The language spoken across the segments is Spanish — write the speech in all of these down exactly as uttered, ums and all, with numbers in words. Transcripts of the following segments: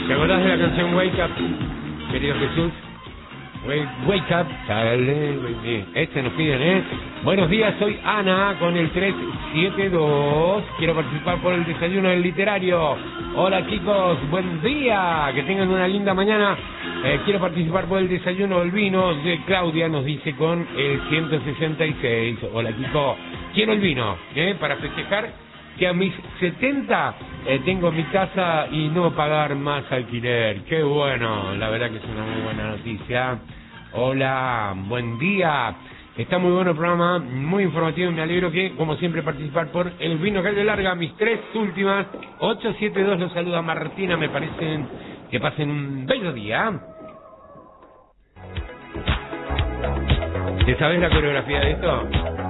¿Te acordás de la canción Wake Up, querido Jesús? Wake, wake Up, dale, este nos piden, ¿eh? Buenos días, soy Ana con el tres siete dos. Quiero participar por el desayuno del literario. Hola chicos, buen día, que tengan una linda mañana. Eh, quiero participar por el desayuno del vino de Claudia, nos dice con el ciento sesenta y seis. Hola Kiko, quiero el vino, ¿eh? Para festejar que a mis setenta eh, tengo mi casa y no pagar más alquiler. Qué bueno, la verdad que es una muy buena noticia. Hola, buen día. Está muy bueno el programa, muy informativo y me alegro que, como siempre, participar por el vino Calle Larga. Mis tres últimas, ocho siete dos, los saluda Martina, me parecen que pasen un bello día. ¿Te sabes la coreografía de esto?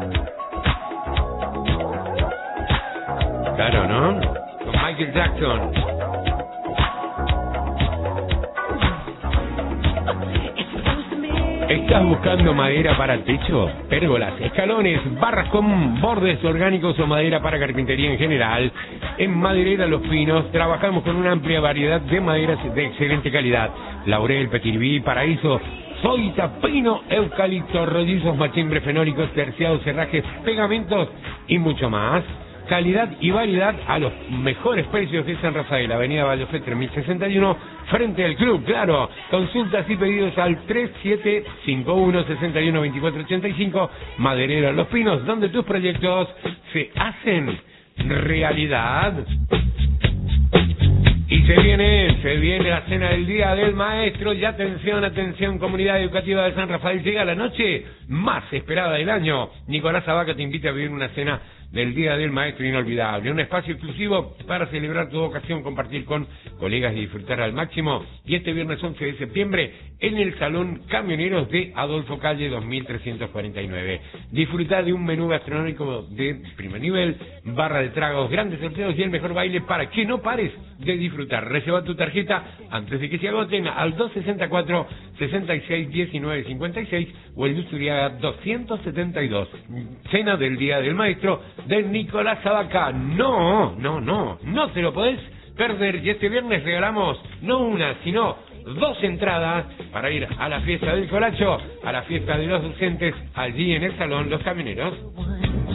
Claro, ¿no? Con Michael Jackson. ¿Estás buscando madera para techo? Pérgolas, escalones, barras con bordes orgánicos o madera para carpintería en general. En Maderera Los Pinos trabajamos con una amplia variedad de maderas de excelente calidad. Laurel, Petiribí, Paraíso, Zoita, Pino, Eucalipto, rollizos, machimbres fenólicos, terciados, cerrajes, pegamentos y mucho más. Calidad y variedad a los mejores precios de San Rafael, Avenida Vallofé tres mil sesenta y uno, frente al club, claro. Consultas y pedidos al tres siete cinco uno, seis uno dos cuatro ocho cinco, Maderera Los Pinos, donde tus proyectos se hacen realidad. Y se viene, se viene la cena del Día del Maestro. Y atención, atención, comunidad educativa de San Rafael. Llega la noche más esperada del año. Nicolás Abaca te invita a vivir una cena del Día del Maestro inolvidable. Un espacio exclusivo para celebrar tu vocación, compartir con colegas y disfrutar al máximo. Y este viernes once de septiembre en el Salón Camioneros de Adolfo Calle dos mil trescientos cuarenta y nueve. Disfrutar de un menú gastronómico de primer nivel, barra de tragos, grandes sorteos y el mejor baile para que no pares de disfrutar. Reserva tu tarjeta antes de que se agoten al dos sesenta y cuatro, sesenta y seis, diecinueve, cincuenta y seis o el Usturiaga doscientos setenta y dos. Cena del Día del Maestro de Nicolás Abaca. No, no, no, no te lo podés perder. Y este viernes regalamos no una, sino dos entradas para ir a la fiesta del Colacho, a la fiesta de los docentes, allí en el Salón Los Camioneros.